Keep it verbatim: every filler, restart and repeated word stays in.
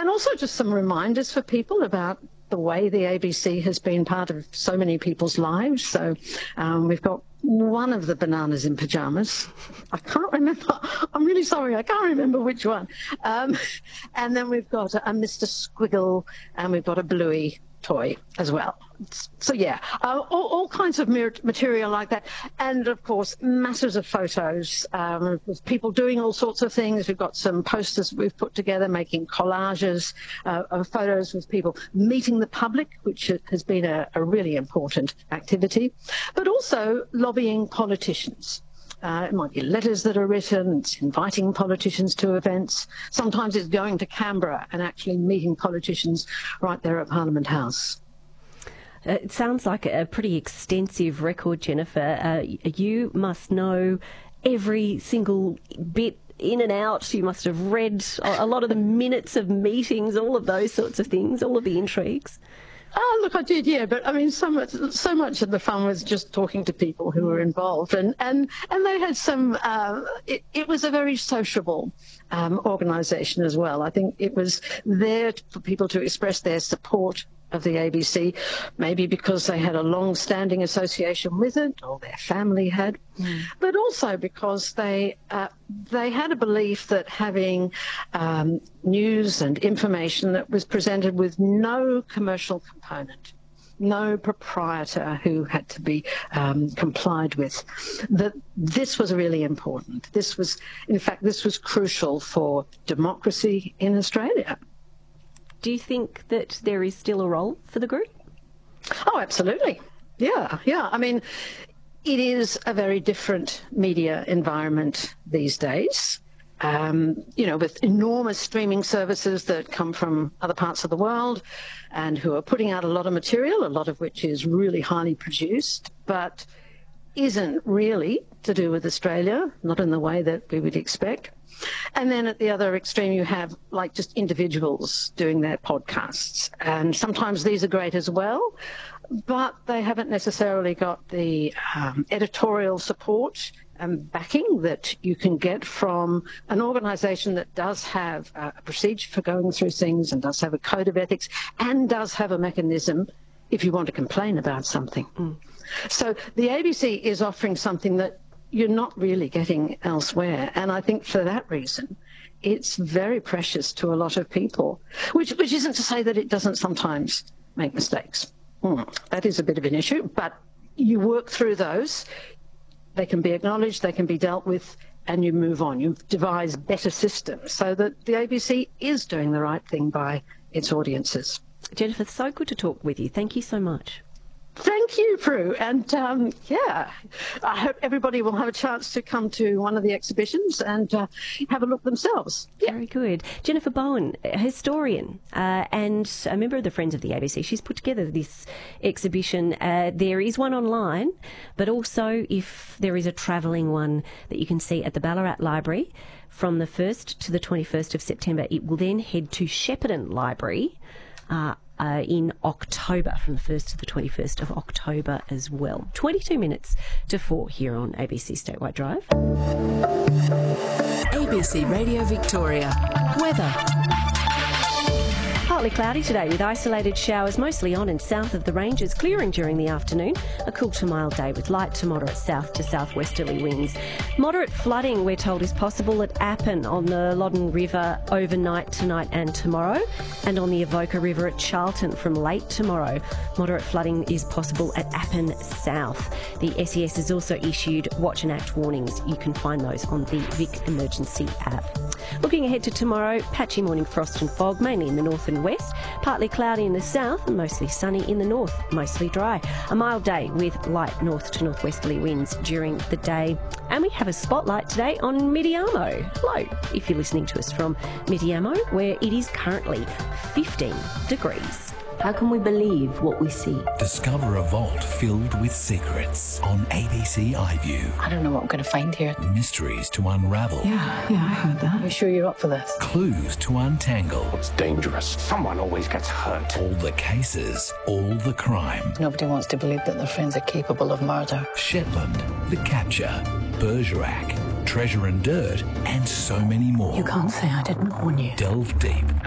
and also just some reminders for people about the way the A B C has been part of so many people's lives. So um, we've got one of the bananas in pyjamas. I can't remember. I'm really sorry. I can't remember which one. Um, and then we've got a, a Mister Squiggle, and we've got a Bluey toy as well. So yeah, uh, all, all kinds of material like that, and of course masses of photos um, with people doing all sorts of things. We've got some posters we've put together making collages uh, of photos with people meeting the public, which has been a, a really important activity, but also lobbying politicians. Uh, it might be letters that are written, it's inviting politicians to events. Sometimes it's going to Canberra and actually meeting politicians right there at Parliament House. Uh, it sounds like a pretty extensive record, Jennifer. Uh, you must know every single bit in and out. You must have read a lot of the minutes of meetings, all of those sorts of things, all of the intrigues. Oh, look, I did, yeah, but I mean, so much, so much of the fun was just talking to people who were involved, and and and they had some. Uh, it, it was a very sociable um, organisation as well. I think it was there for people to express their support of the A B C, maybe because they had a long-standing association with it, or their family had, mm. but also because they uh, they had a belief that having um, news and information that was presented with no commercial component, no proprietor who had to be um, complied with, that this was really important. This was, in fact, this was crucial for democracy in Australia. Do you think that there is still a role for the group? Oh, absolutely. Yeah, yeah. I mean, it is a very different media environment these days. Um, you know, with enormous streaming services that come from other parts of the world and who are putting out a lot of material, a lot of which is really highly produced, but isn't really to do with Australia, not in the way that we would expect. And then at the other extreme, you have like just individuals doing their podcasts. And sometimes these are great as well, but they haven't necessarily got the um, editorial support and backing that you can get from an organisation that does have a procedure for going through things and does have a code of ethics and does have a mechanism if you want to complain about something. Mm. So the A B C is offering something that you're not really getting elsewhere. And I think for that reason, it's very precious to a lot of people, which, which isn't to say that it doesn't sometimes make mistakes. Mm, that is a bit of an issue, but you work through those. They can be acknowledged, they can be dealt with, and you move on. You devise better systems so that the A B C is doing the right thing by its audiences. Jennifer, so good to talk with you. Thank you so much. Thank you, Prue. And um, yeah, I hope everybody will have a chance to come to one of the exhibitions and uh, have a look themselves. Yeah. Very good. Jennifer Bowen, a historian uh, and a member of the Friends of the A B C. She's put together this exhibition. Uh, there is one online, but also if there is a travelling one that you can see at the Ballarat Library from the first to the twenty-first of September. It will then head to Shepparton Library Uh, uh, in October, from the first to the twenty-first of October as well. twenty-two minutes to four here on A B C Statewide Drive. A B C Radio Victoria. Weather. Partly cloudy today with isolated showers mostly on and south of the ranges, clearing during the afternoon. A cool to mild day with light to moderate south to southwesterly winds. Moderate flooding, we're told, is possible at Appin on the Loddon River overnight tonight and tomorrow, and on the Avoca River at Charlton from late tomorrow. Moderate flooding is possible at Appin South. The S E S has also issued watch and act warnings. You can find those on the Vic Emergency app. Looking ahead to tomorrow, patchy morning frost and fog, mainly in the north and west, partly cloudy in the south and mostly sunny in the north, mostly dry. A mild day with light north to northwesterly winds during the day. And we have a spotlight today on Midiamo. Hello, if you're listening to us from Midiamo, where it is currently fifteen degrees. How can we believe what we see? Discover a vault filled with secrets on A B C iView. I don't know what I'm going to find here. Mysteries to unravel. Yeah, yeah, I heard that. Are you sure you're up for this? Clues to untangle. It's dangerous. Someone always gets hurt. All the cases, all the crime. Nobody wants to believe that their friends are capable of murder. Shetland, The Capture, Bergerac, Treasure and Dirt, and so many more. You can't say I didn't warn you. Delve deep